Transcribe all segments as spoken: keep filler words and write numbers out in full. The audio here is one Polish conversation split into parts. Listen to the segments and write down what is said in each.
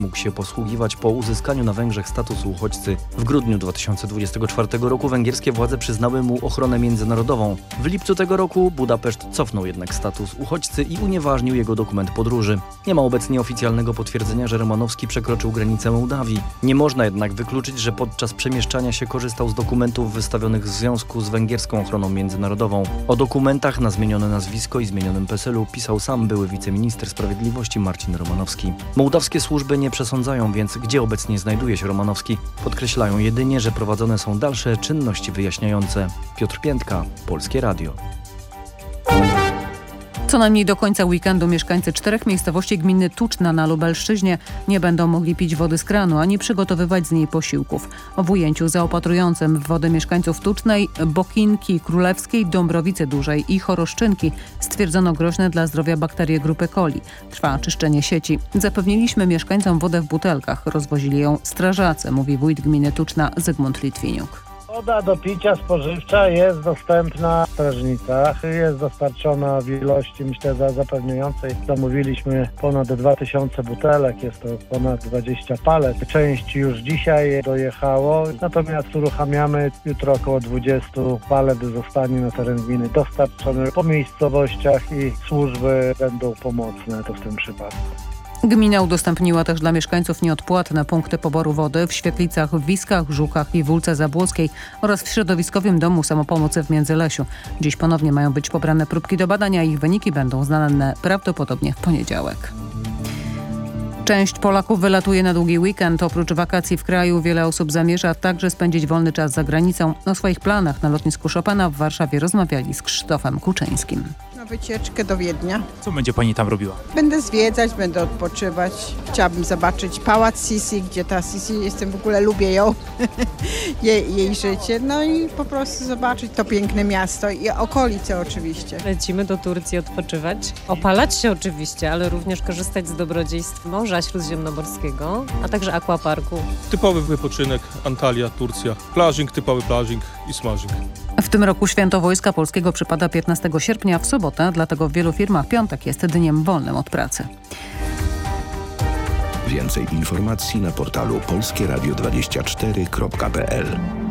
mógł się posługiwać po uzyskaniu na Węgrzech statusu uchodźcy. W grudniu dwa tysiące dwudziestego czwartego roku węgierskie władze przyznały mu ochronę międzynarodową. W lipcu tego roku Budapeszt cofnął jednak status uchodźcy i unieważnił jego dokument podróży. Nie ma obecnie oficjalnego potwierdzenia, że Romanowski przekroczył granicę Mołdawii. Nie można jednak wykluczyć, że podczas przemieszczania się korzystał z dokumentów wystawionych w związku z węgierską ochroną międzynarodową. O dokumentach na zmienione nazwisko i zmienionym PESEL-u pisał sam były wiceminister sprawiedliwości Marcin Romanowski. Mołdawskie służby nie przesądzają więc, gdzie obecnie znajduje się Romanowski. Podkreślają jedynie, że prowadzone są dalsze czynności wyjaśniające. Piotr Piętka, Polskie Radio. Co najmniej do końca weekendu mieszkańcy czterech miejscowości gminy Tuczna na Lubelszczyźnie nie będą mogli pić wody z kranu ani przygotowywać z niej posiłków. W ujęciu zaopatrującym w wodę mieszkańców Tucznej, Bokinki Królewskiej, Dąbrowicy Dużej i Choroszczynki stwierdzono groźne dla zdrowia bakterie grupy coli. Trwa czyszczenie sieci. Zapewniliśmy mieszkańcom wodę w butelkach. Rozwozili ją strażacy, mówi wójt gminy Tuczna Zygmunt Litwiniuk. Woda do picia spożywcza jest dostępna w strażnicach, jest dostarczona w ilości, myślę, zapewniającej. Zamówiliśmy ponad dwa tysiące butelek, jest to ponad dwadzieścia palet. Część już dzisiaj dojechało, natomiast uruchamiamy jutro około dwadzieścia palet zostanie na teren gminy dostarczone po miejscowościach i służby będą pomocne to w tym przypadku. Gmina udostępniła też dla mieszkańców nieodpłatne punkty poboru wody w Świetlicach, w Wiskach, Żukach i Wólce Zabłockiej oraz w Środowiskowym Domu Samopomocy w Międzylesiu. Dziś ponownie mają być pobrane próbki do badania, ich wyniki będą znane prawdopodobnie w poniedziałek. Część Polaków wylatuje na długi weekend. Oprócz wakacji w kraju wiele osób zamierza także spędzić wolny czas za granicą. O swoich planach na lotnisku Chopina w Warszawie rozmawiali z Krzysztofem Kuczyńskim. Na wycieczkę do Wiednia. Co będzie pani tam robiła? Będę zwiedzać, będę odpoczywać. Chciałabym zobaczyć pałac Sisi, gdzie ta Sisi, jestem w ogóle, lubię ją, jej, jej życie. No i po prostu zobaczyć to piękne miasto i okolice oczywiście. Lecimy do Turcji odpoczywać, opalać się oczywiście, ale również korzystać z dobrodziejstw Morza Śródziemnomorskiego, a także aquaparku. Typowy wypoczynek, Antalya, Turcja. Plażing, typowy plażing i smażing. W tym roku Święto Wojska Polskiego przypada piętnastego sierpnia w sobotę, dlatego w wielu firmach piątek jest dniem wolnym od pracy. Więcej informacji na portalu polskie radio dwadzieścia cztery kropka p l.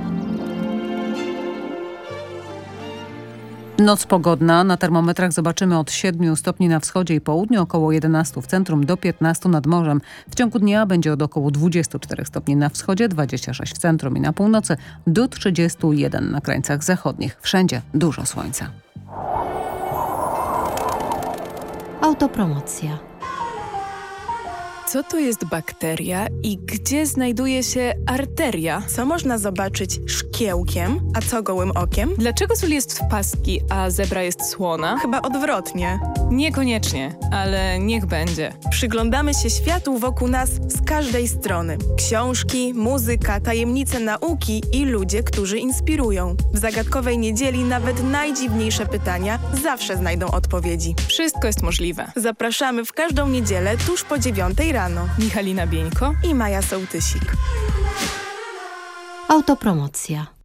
Noc pogodna. Na termometrach zobaczymy od siedmiu stopni na wschodzie i południu, około jedenastu w centrum, do piętnastu nad morzem. W ciągu dnia będzie od około dwudziestu czterech stopni na wschodzie, dwudziestu sześciu w centrum i na północy, do trzydziestu jeden na krańcach zachodnich. Wszędzie dużo słońca. Autopromocja. Co to jest bakteria i gdzie znajduje się arteria? Co można zobaczyć szkiełkiem, a co gołym okiem? Dlaczego sól jest w pastki, a zebra jest słona? Chyba odwrotnie. Niekoniecznie, ale niech będzie. Przyglądamy się światu wokół nas z każdej strony. Książki, muzyka, tajemnice nauki i ludzie, którzy inspirują. W Zagadkowej Niedzieli nawet najdziwniejsze pytania zawsze znajdą odpowiedzi. Wszystko jest możliwe. Zapraszamy w każdą niedzielę tuż po dziewiątej rano. Michalina Bieńko i Maja Sołtysik. Autopromocja.